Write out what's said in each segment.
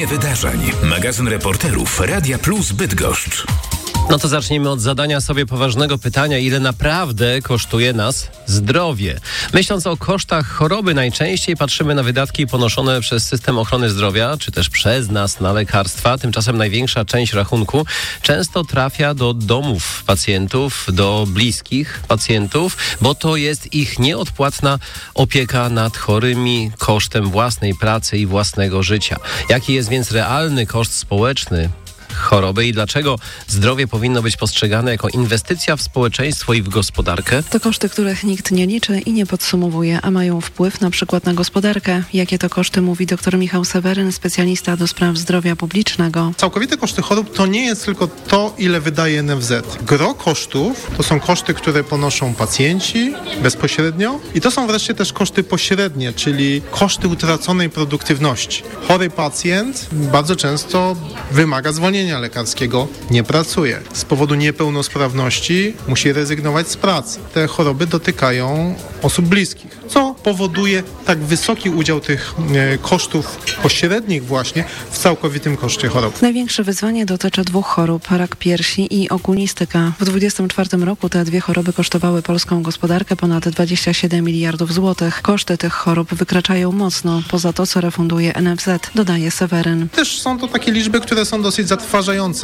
rytmie wydarzeń. Magazyn reporterów Radia Plus Bydgoszcz. No to zacznijmy od zadania sobie poważnego pytania, ile naprawdę kosztuje nas zdrowie. Myśląc o kosztach choroby, najczęściej patrzymy na wydatki ponoszone przez system ochrony zdrowia, czy też przez nas na lekarstwa. Tymczasem największa część rachunku często trafia do domów pacjentów, do bliskich pacjentów, bo to jest ich nieodpłatna opieka nad chorymi kosztem własnej pracy i własnego życia. Jaki jest więc realny koszt społeczny choroby i dlaczego zdrowie powinno być postrzegane jako inwestycja w społeczeństwo i w gospodarkę? To koszty, których nikt nie liczy i nie podsumowuje, a mają wpływ na przykład na gospodarkę. Jakie to koszty, mówi dr Michał Seweryn, specjalista do spraw zdrowia publicznego. Całkowite koszty chorób to nie jest tylko to, ile wydaje NFZ. Gro kosztów to są koszty, które ponoszą pacjenci bezpośrednio i to są wreszcie też koszty pośrednie, czyli koszty utraconej produktywności. Chory pacjent bardzo często wymaga zwolnienia lekarskiego, nie pracuje. Z powodu niepełnosprawności musi rezygnować z pracy. Te choroby dotykają osób bliskich, co powoduje tak wysoki udział tych kosztów pośrednich właśnie w całkowitym koszcie chorób. Największe wyzwanie dotyczy dwóch chorób, rak piersi i okulistyka. W 2024 roku te dwie choroby kosztowały polską gospodarkę ponad 27 miliardów złotych. Koszty tych chorób wykraczają mocno poza to, co refunduje NFZ, dodaje Seweryn. Też są to takie liczby, które są dosyć zatrważające.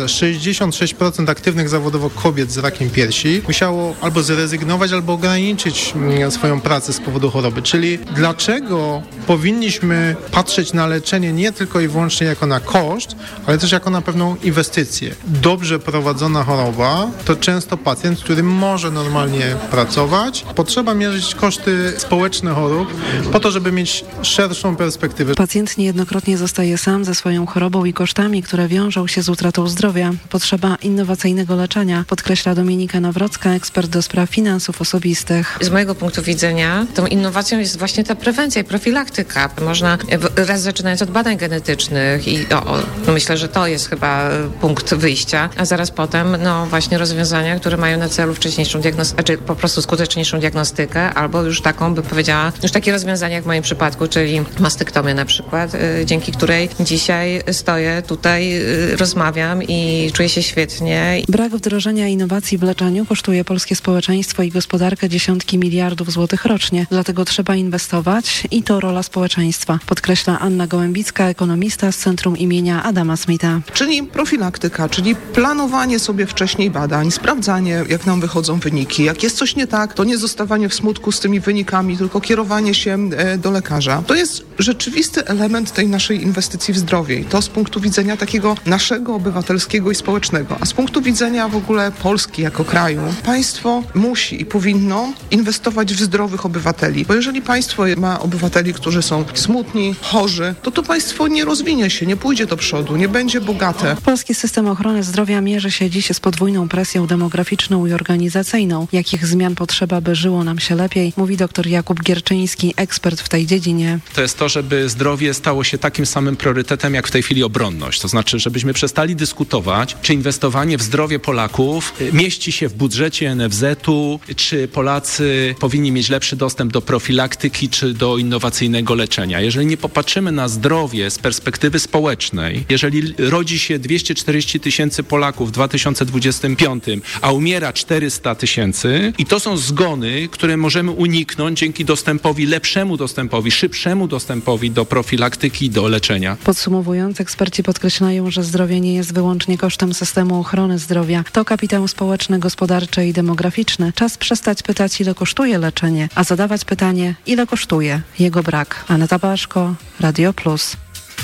66% aktywnych zawodowo kobiet z rakiem piersi musiało albo zrezygnować, albo ograniczyć swoją pracę z powodu choroby. Czyli dlaczego powinniśmy patrzeć na leczenie nie tylko i wyłącznie jako na koszt, ale też jako na pewną inwestycję. Dobrze prowadzona choroba to często pacjent, który może normalnie pracować. Potrzeba mierzyć koszty społeczne chorób po to, żeby mieć szerszą perspektywę. Pacjent niejednokrotnie zostaje sam ze swoją chorobą i kosztami, które wiążą się z utratą zdrowia. Potrzeba innowacyjnego leczenia, podkreśla Dominika Nawrocka, ekspert do spraw finansów osobistych. Z mojego punktu widzenia tą innowacją jest właśnie ta prewencja i profilaktyka. Można raz zaczynając od badań genetycznych i myślę, że to jest chyba punkt wyjścia, a zaraz potem właśnie rozwiązania, które mają na celu wcześniejszą diagnostykę, czy po prostu skuteczniejszą diagnostykę, albo już taką, by powiedziała, już takie rozwiązania jak w moim przypadku, czyli mastyktomię na przykład, dzięki której dzisiaj stoję tutaj, rozmawiam i czuję się świetnie. Brak wdrożenia innowacji w leczeniu kosztuje polskie społeczeństwo i gospodarkę dziesiątki miliardów złotych rocznie. Dlatego trzeba inwestować i to rola społeczeństwa, podkreśla Anna Gołębicka, ekonomista z Centrum imienia Adama Smitha. Czyli profilaktyka, czyli planowanie sobie wcześniej badań, sprawdzanie, jak nam wychodzą wyniki. Jak jest coś nie tak, to nie zostawanie w smutku z tymi wynikami, tylko kierowanie się do lekarza. To jest rzeczywisty element tej naszej inwestycji w zdrowie i to z punktu widzenia takiego naszego obywatelskiego i społecznego. A z punktu widzenia w ogóle Polski jako kraju, państwo musi i powinno inwestować w zdrowych obywateli. Bo jeżeli państwo ma obywateli, którzy są smutni, chorzy, to państwo nie rozwinie się, nie pójdzie do przodu, nie będzie bogate. Polski system ochrony zdrowia mierzy się dziś z podwójną presją demograficzną i organizacyjną. Jakich zmian potrzeba, by żyło nam się lepiej, mówi dr Jakub Gierczyński, ekspert w tej dziedzinie. To jest to, żeby zdrowie stało się takim samym priorytetem, jak w tej chwili obronność. To znaczy, żebyśmy przestali dyskutować, czy inwestowanie w zdrowie Polaków mieści się w budżecie NFZ-u, czy Polacy powinni mieć lepszy dostęp do profilaktyki, czy do innowacyjnego leczenia. Jeżeli nie popatrzymy na zdrowie z perspektywy społecznej, jeżeli rodzi się 240 tysięcy Polaków w 2025, a umiera 400 tysięcy i to są zgony, które możemy uniknąć dzięki lepszemu dostępowi, szybszemu dostępowi do profilaktyki i do leczenia. Podsumowując, eksperci podkreślają, że zdrowie nie jest wyłącznie kosztem systemu ochrony zdrowia. To kapitał społeczny, gospodarczy i demograficzny. Czas przestać pytać, ile kosztuje leczenie, a zadawać pytanie, ile kosztuje jego brak. Aneta Baszko, Radio Plus.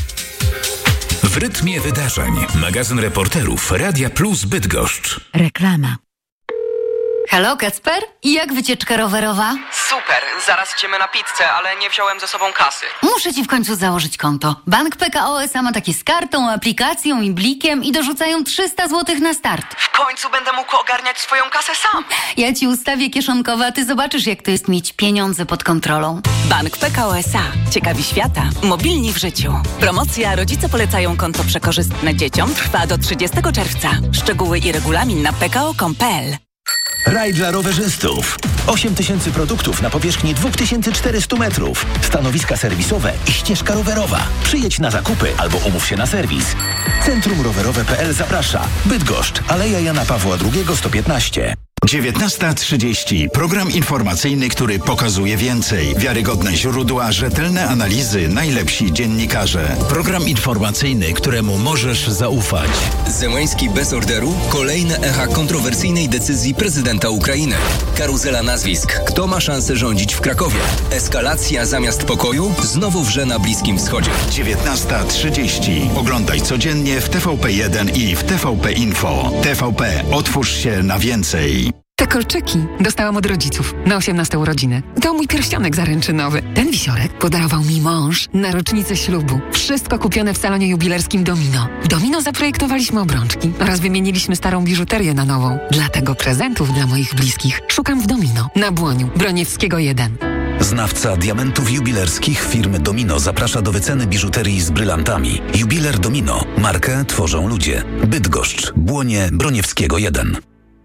W rytmie wydarzeń. Magazyn reporterów Radia Plus Bydgoszcz. Reklama. Halo, Kacper? I jak wycieczka rowerowa? Super, zaraz idziemy na pizzę, ale nie wziąłem ze sobą kasy. Muszę ci w końcu założyć konto. Bank PKO SA ma takie z kartą, aplikacją i blikiem i dorzucają 300 zł na start. W końcu będę mógł ogarniać swoją kasę sam. Ja ci ustawię kieszonkowe, a ty zobaczysz, jak to jest mieć pieniądze pod kontrolą. Bank PKO SA. Ciekawi świata. Mobilni w życiu. Promocja Rodzice polecają konto przekorzystne dzieciom trwa do 30 czerwca. Szczegóły i regulamin na pko.com.pl. Raj dla rowerzystów. 8000 produktów na powierzchni 2400 metrów. Stanowiska serwisowe i ścieżka rowerowa. Przyjedź na zakupy albo umów się na serwis. Centrum Rowerowe.pl zaprasza. Bydgoszcz, Aleja Jana Pawła II 115. 19:30. Program informacyjny, który pokazuje więcej. Wiarygodne źródła, rzetelne analizy, najlepsi dziennikarze. Program informacyjny, któremu możesz zaufać. Zełański bez orderu? Kolejne echa kontrowersyjnej decyzji prezydenta Ukrainy. Karuzela nazwisk. Kto ma szansę rządzić w Krakowie? Eskalacja zamiast pokoju? Znowu wrze na Bliskim Wschodzie. 19:30. Oglądaj codziennie w TVP1 i w TVP Info. TVP. Otwórz się na więcej. Te kolczyki dostałam od rodziców na 18 urodziny. To mój pierścionek zaręczynowy. Ten wisiorek podarował mi mąż na rocznicę ślubu. Wszystko kupione w salonie jubilerskim Domino. W Domino zaprojektowaliśmy obrączki oraz wymieniliśmy starą biżuterię na nową. Dlatego prezentów dla moich bliskich szukam w Domino na Błoniu, Broniewskiego 1. Znawca diamentów jubilerskich firmy Domino zaprasza do wyceny biżuterii z brylantami. Jubiler Domino. Markę tworzą ludzie. Bydgoszcz, Błonie, Broniewskiego 1.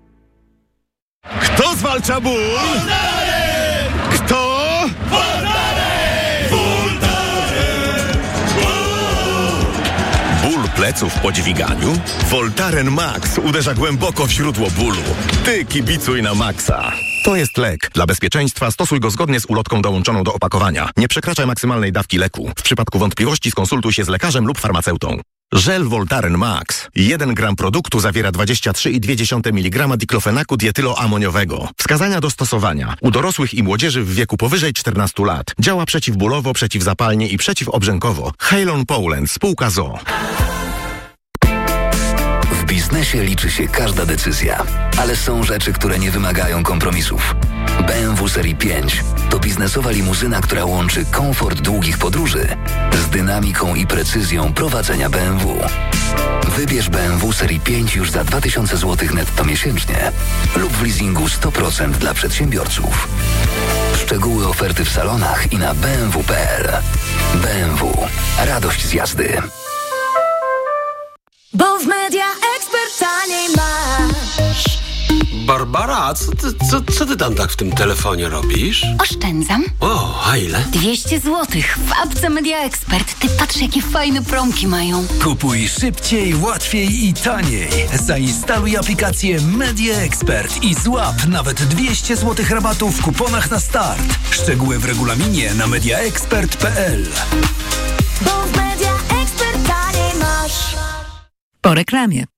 Kto zwalcza ból? Voltaren! Kto? Voltaren! Voltaren! Ból pleców po dźwiganiu? Voltaren Max uderza głęboko w źródło bólu. Ty kibicuj na Maxa. To jest lek. Dla bezpieczeństwa stosuj go zgodnie z ulotką dołączoną do opakowania. Nie przekraczaj maksymalnej dawki leku. W przypadku wątpliwości skonsultuj się z lekarzem lub farmaceutą. Żel Voltaren Max. 1 gram produktu zawiera 23,2 mg diklofenaku dietyloamoniowego. Wskazania do stosowania. U dorosłych i młodzieży w wieku powyżej 14 lat. Działa przeciwbólowo, przeciwzapalnie i przeciwobrzękowo. Halon Poland, spółka ZOO. W biznesie liczy się każda decyzja, ale są rzeczy, które nie wymagają kompromisów. BMW Serii 5 to biznesowa limuzyna, która łączy komfort długich podróży z dynamiką i precyzją prowadzenia BMW. Wybierz BMW Serii 5 już za 2000 zł netto miesięcznie lub w leasingu 100% dla przedsiębiorców. Szczegóły oferty w salonach i na bmw.pl. BMW. Radość z jazdy. Bo w Media Expert taniej masz. Barbara, co ty tam tak w tym telefonie robisz? Oszczędzam. O, a ile? 200 zł w apce Media Expert. Ty patrz, jakie fajne promki mają. Kupuj szybciej, łatwiej i taniej. Zainstaluj aplikację Media Expert i złap nawet 200 zł rabatu w kuponach na start. Szczegóły w regulaminie na mediaexpert.pl. Bo w Media Expert taniej masz. Po reklamie.